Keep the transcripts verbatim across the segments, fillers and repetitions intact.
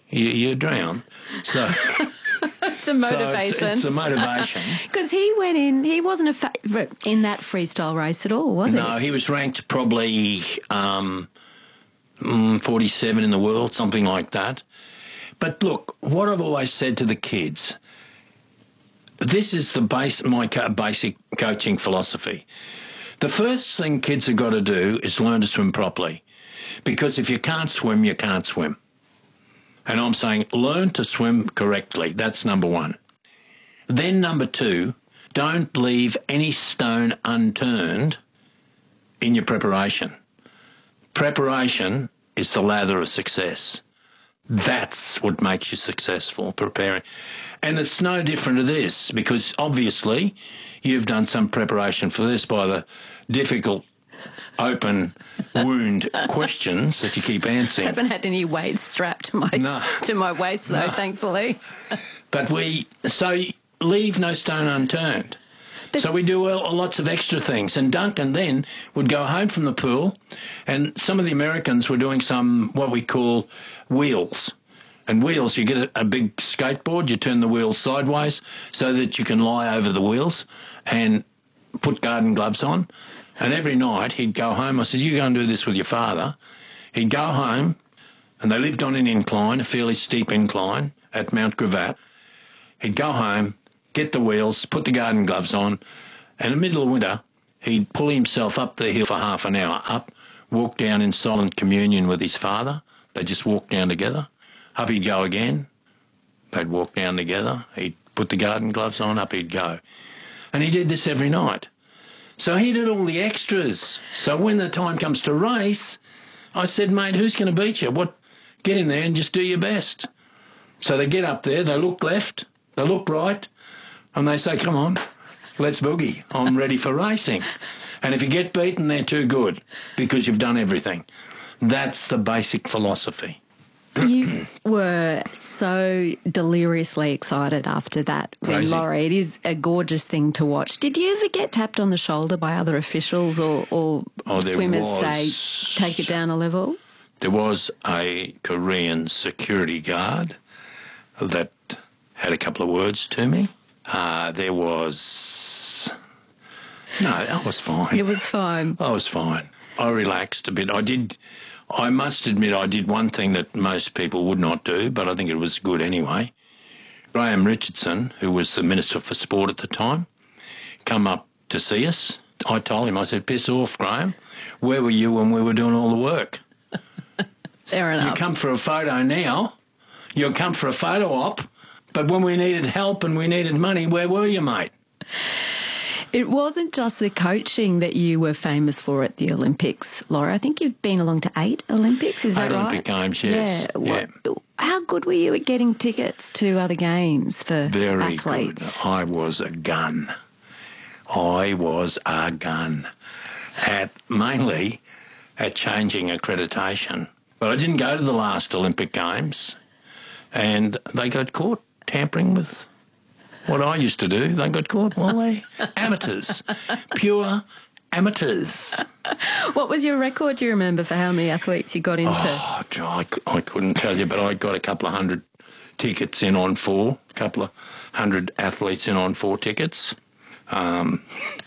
you, you drown. So it's a motivation. So it's, it's a motivation. Because he went in, he wasn't a favourite in that freestyle race at all, was he? No, he was ranked probably um, forty-seven in the world, something like that. But look, what I've always said to the kids, this is the base, my basic coaching philosophy. The first thing kids have got to do is learn to swim properly. Because if you can't swim, you can't swim. And I'm saying learn to swim correctly. That's number one. Then number two, don't leave any stone unturned in your preparation. Preparation is the ladder of success. That's what makes you successful, preparing. And it's no different to this, because obviously you've done some preparation for this by the difficult open wound questions that you keep answering. I haven't had any weights strapped to my, no. to my waist, though, no. thankfully. But we, so leave no stone unturned. But so we do well, lots of extra things. And Duncan then would go home from the pool, and some of the Americans were doing some, what we call wheels. And wheels, you get a, a big skateboard, you turn the wheels sideways so that you can lie over the wheels and put garden gloves on. And every night he'd go home. I said, you go and do this with your father. He'd go home, and they lived on an incline, a fairly steep incline at Mount Gravatt. He'd go home, get the wheels, put the garden gloves on, and in the middle of winter, he'd pull himself up the hill for half an hour, up, walk down in silent communion with his father. They'd just walk down together. Up he'd go again. They'd walk down together. He'd put the garden gloves on, up he'd go. And he did this every night. So he did all the extras. So when the time comes to race, I said, mate, who's going to beat you? What? Get in there and just do your best. So they get up there, they look left, they look right, and they say, come on, let's boogie. I'm ready for racing. And if you get beaten, they're too good because you've done everything. That's the basic philosophy. You were so deliriously excited after that win, Laurie. It is a gorgeous thing to watch. Did you ever get tapped on the shoulder by other officials or, or oh, swimmers was, say, take it down a level? There was a Korean security guard that had a couple of words to me. Uh, there was... No, I was fine. It was fine. I was fine. I relaxed a bit. I did... I must admit I did one thing that most people would not do, but I think it was good anyway. Graham Richardson, who was the Minister for Sport at the time, come up to see us. I told him, I said, piss off, Graham. Where were you when we were doing all the work? Fair enough. You come for a photo now. You'll come for a photo op. But when we needed help and we needed money, where were you, mate? It wasn't just the coaching that you were famous for at the Olympics, Laura. I think you've been along to eight Olympics, is that eight right? Olympic Games, yes. Yeah. yeah. How good were you at getting tickets to other games for Very athletes? Good. I was a gun. I was a gun. At mainly at changing accreditation. But I didn't go to the last Olympic Games, and they got caught tampering with what I used to do. They got caught. Well, they amateurs, pure amateurs. What was your record, do you remember, for how many athletes you got into? Oh, I, I couldn't tell you, but I got a couple of hundred tickets in on four, a couple of hundred athletes in on four tickets, um,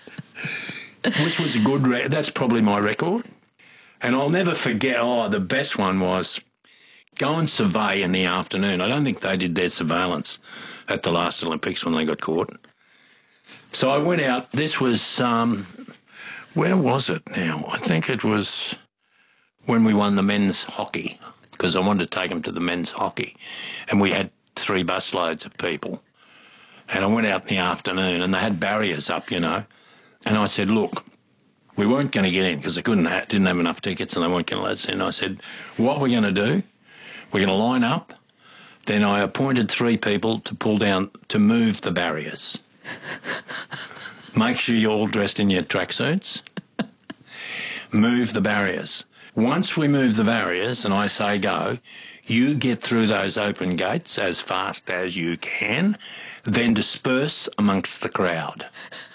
which was a good record. That's probably my record. And I'll never forget, oh, the best one was go and survey in the afternoon. I don't think they did their surveillance at the last Olympics when they got caught. So I went out. This was, um, where was it now? I think it was when we won the men's hockey, because I wanted to take them to the men's hockey. And we had three busloads of people. And I went out in the afternoon, and they had barriers up, you know. And I said, look, we weren't going to get in because they couldn't have, didn't have enough tickets and they weren't going to let us in. I said, what we're going to do, we're going to line up. Then I appointed three people to pull down, to move the barriers. Make sure you're all dressed in your tracksuits. Move the barriers. Once we move the barriers and I say go, you get through those open gates as fast as you can, then disperse amongst the crowd.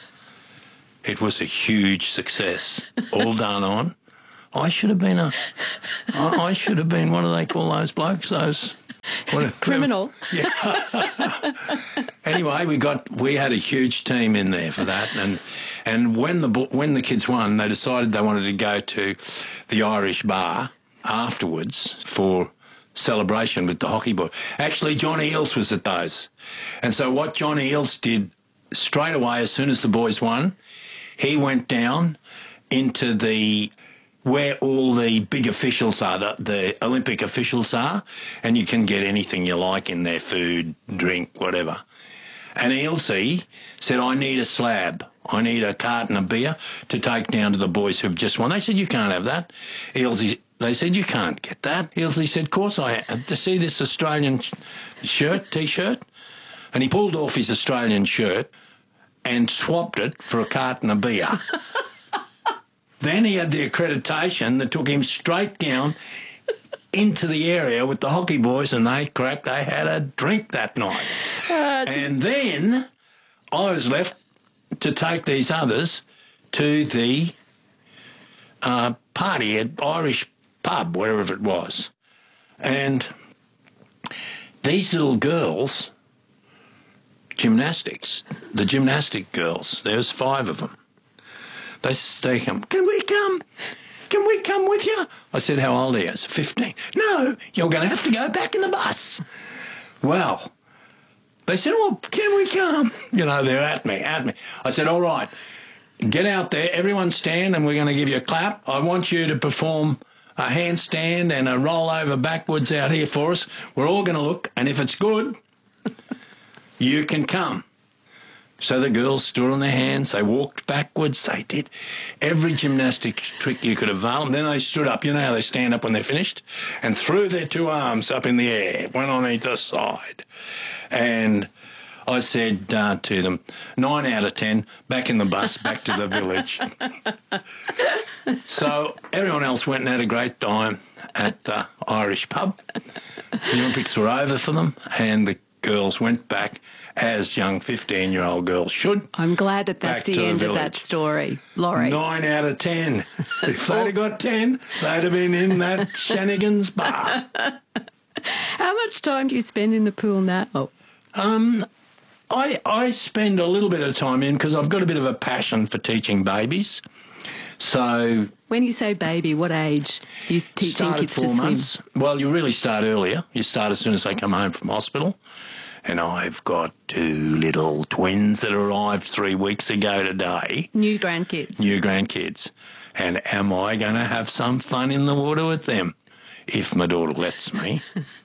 It was a huge success, all done on. I should have been a, I I should have been, what do they call those blokes, those What a, Criminal. Yeah. Anyway, we got we had a huge team in there for that, and and when the when the kids won, they decided they wanted to go to the Irish bar afterwards for celebration with the hockey boy. Actually, Johnny Eales was at those, and so what Johnny Eales did straight away as soon as the boys won, he went down into the where all the big officials are, the, the Olympic officials are, and you can get anything you like in there, food, drink, whatever. And Ealesy said, I need a slab. I need a carton of beer to take down to the boys who've just won. They said, you can't have that. Ealesy, they said, you can't get that. Ealesy said, of course I have. To see this Australian shirt, T-shirt? And he pulled off his Australian shirt and swapped it for a carton of beer. Then he had the accreditation that took him straight down into the area with the hockey boys, and they cracked. They had a drink that night. Uh, and then I was left to take these others to the uh, party at Irish pub, wherever it was. And these little girls, gymnastics, the gymnastic girls, there was five of them. They they come, can we come? Can we come with you? I said, how old are you? I said, fifteen. No, you're going to have to go back in the bus. Well, they said, well, can we come? You know, they're at me, at me. I said, all right, get out there, everyone stand, and we're going to give you a clap. I want you to perform a handstand and a roll over backwards out here for us. We're all going to look, and if it's good, you can come. So the girls stood on their hands, they walked backwards, they did every gymnastics trick you could avail, and then they stood up. You know how they stand up when they're finished? And threw their two arms up in the air, one on either side. And I said uh, to them, nine out of ten, back in the bus, back to the village. So everyone else went and had a great time at the Irish pub. The Olympics were over for them, and the girls went back as young fifteen-year-old girls should. I'm glad that that's the end of that story, Laurie. Nine out of ten. If they'd have got ten, they'd have been in that Shannigan's bar. How much time do you spend in the pool now? Um, I I spend a little bit of time in because I've got a bit of a passion for teaching babies. So when you say baby, what age are you teaching kids to swim? Four months. Well, you really start earlier. You start as soon as they come home from hospital. And I've got two little twins that arrived three weeks ago today. New grandkids. New grandkids. And am I going to have some fun in the water with them? If my daughter lets me.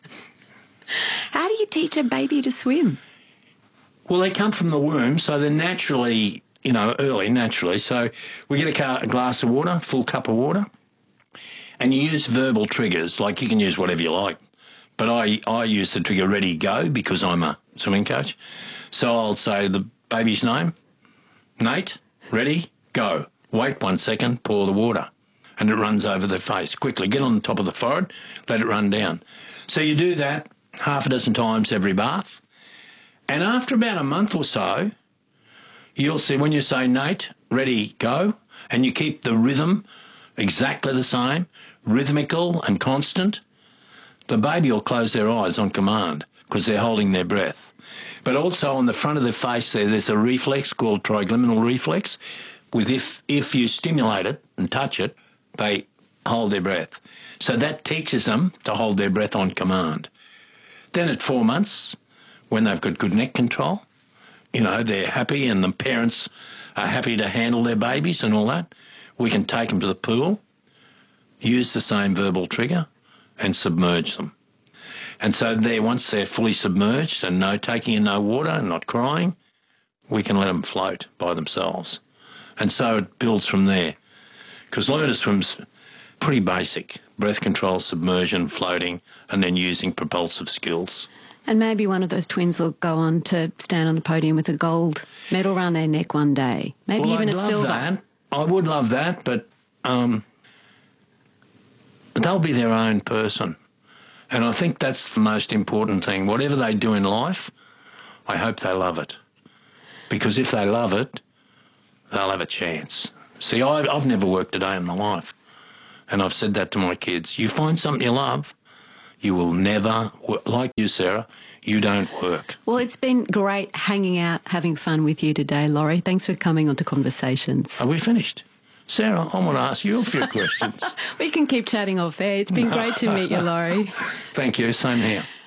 How do you teach a baby to swim? Well, they come from the womb, so they're naturally, you know, early, naturally. So we get a, car, a glass of water, full cup of water, and you use verbal triggers. Like, you can use whatever you like. But I, I use the trigger ready, go, because I'm a swimming coach. So I'll say the baby's name, Nate, ready, go. Wait one second, pour the water. And it runs over their face. Quickly, get on the top of the forehead, let it run down. So you do that half a dozen times every bath. And after about a month or so, you'll see when you say, Nate, ready, go, and you keep the rhythm exactly the same, rhythmical and constant, the baby will close their eyes on command because they're holding their breath. But also on the front of their face there, there's a reflex called trigeminal reflex. With if, if you stimulate it and touch it, they hold their breath. So that teaches them to hold their breath on command. Then at four months, when they've got good neck control, you know, they're happy and the parents are happy to handle their babies and all that, we can take them to the pool, use the same verbal trigger, and submerge them. And so there, once they're fully submerged and no taking in no water and not crying, we can let them float by themselves. And so it builds from there. Because learn to swim's pretty basic. Breath control, submersion, floating, and then using propulsive skills. And maybe one of those twins will go on to stand on the podium with a gold medal around their neck one day. Maybe well, even I'd a love silver. That. I would love that, but um, they'll be their own person. And I think that's the most important thing. Whatever they do in life, I hope they love it. Because if they love it, they'll have a chance. See, I've, I've never worked a day in my life. And I've said that to my kids. You find something you love, You will never, like you, Sarah, you don't work. Well, it's been great hanging out, having fun with you today, Laurie. Thanks for coming on to Conversations. Are we finished? Sarah, I want to ask you a few questions. We can keep chatting off air. It's been great to meet you, Laurie. Thank you. Same here.